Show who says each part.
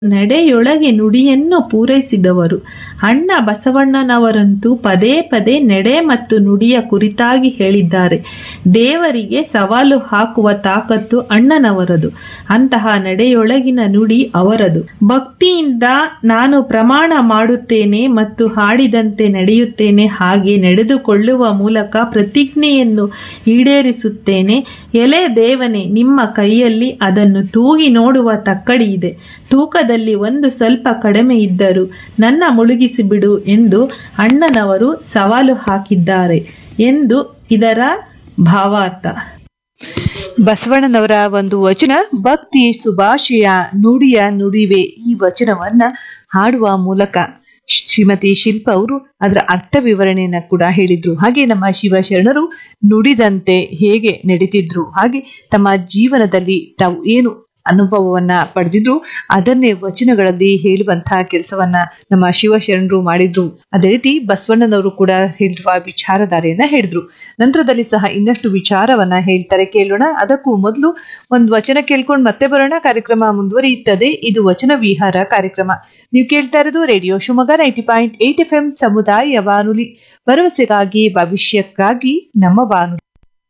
Speaker 1: ನಡೆಯೊಳಗೆ ನುಡಿಯನ್ನು ಪೂರೈಸಿದವರು. ಅಣ್ಣ ಬಸವಣ್ಣನವರಂತೂ ಪದೇ ಪದೇ ನಡೆ ಮತ್ತು ನುಡಿಯ ಕುರಿತಾಗಿ ಹೇಳಿದ್ದಾರೆ. ದೇವರಿಗೆ ಸವಾಲು ಹಾಕುವ ತಾಕತ್ತು ಅಣ್ಣನವರದು. ಅಂತಹ ನಡೆಯೊಳಗಿನ ನುಡಿ ಅವರದು. ಭಕ್ತಿಯಿಂದ ನಾನು ಪ್ರಮಾಣ ಮಾಡುತ್ತೇನೆ ಮತ್ತು ಹಾಡಿದಂತೆ ನಡೆಯುತ್ತೇನೆ, ಹಾಗೆ ನಡೆದುಕೊಳ್ಳುವ ಮೂಲಕ ಪ್ರತಿಜ್ಞೆಯನ್ನು ಈಡೇರಿಸುತ್ತೇನೆ. ಎಲೆ ದೇವನೇ, ನಿಮ್ಮ ಕೈಯಲ್ಲಿ ಅದನ್ನು ತೂಗಿ ನೋಡುವ ತಕ್ಕಡಿ ಇದೆ. ತೂಕದಲ್ಲಿ ಒಂದು ಸ್ವಲ್ಪ ಕಡಿಮೆ ಇದ್ದರೂ ನನ್ನ ಮುಳುಗಿಸಿಬಿಡು ಎಂದು ಅಣ್ಣನವರು ಸವಾಲು ಹಾಕಿದ್ದಾರೆ ಎಂದು ಇದರ ಭಾವಾರ್ಥ.
Speaker 2: ಬಸವಣ್ಣನವರ ಒಂದು ವಚನ ಭಕ್ತಿ ಸುಭಾಷೆಯ ನುಡಿಯ ನುಡಿವೆ. ಈ ವಚನವನ್ನ ಹಾಡುವ ಮೂಲಕ ಶ್ರೀಮತಿ ಶಿಲ್ಪ ಅವರು ಅದರ ಅರ್ಥ ವಿವರಣೆಯನ್ನ ಕೂಡ ಹೇಳಿದ್ರು. ಹಾಗೆ ನಮ್ಮ ಶಿವಶರಣರು ನುಡಿದಂತೆ ಹೇಗೆ ನಡೀತಿದ್ರು, ಹಾಗೆ ತಮ್ಮ ಜೀವನದಲ್ಲಿ ತಾವು ಏನು ಅನುಭವವನ್ನ ಪಡೆದಿದ್ರು ಅದನ್ನೇ ವಚನಗಳಲ್ಲಿ ಹೇಳುವಂತಹ ಕೆಲಸವನ್ನ ನಮ್ಮ ಶಿವಶರಣರು ಮಾಡಿದ್ರು. ಅದೇ ರೀತಿ ಬಸವಣ್ಣನವರು ಕೂಡ ಹೇಳಿರುವ ವಿಚಾರಧಾರೆಯನ್ನ ಹೇಳಿದ್ರು. ನಂತರದಲ್ಲಿ ಸಹ ಇನ್ನಷ್ಟು ವಿಚಾರವನ್ನ ಹೇಳ್ತಾರೆ, ಕೇಳೋಣ. ಅದಕ್ಕೂ ಮೊದಲು ಒಂದು ವಚನ ಕೇಳ್ಕೊಂಡು ಮತ್ತೆ ಬರೋಣ. ಕಾರ್ಯಕ್ರಮ ಮುಂದುವರಿಯುತ್ತದೆ. ಇದು ವಚನ ವಿಹಾರ ಕಾರ್ಯಕ್ರಮ. ನೀವು ಕೇಳ್ತಾ ಇರೋದು ರೇಡಿಯೋ ಶಿವಮೊಗ್ಗ 90.8 FM ಸಮುದಾಯ ಬಾನುಲಿ, ಭರವಸೆಗಾಗಿ ಭವಿಷ್ಯಕ್ಕಾಗಿ ನಮ್ಮ ಬಾನುಲಿ.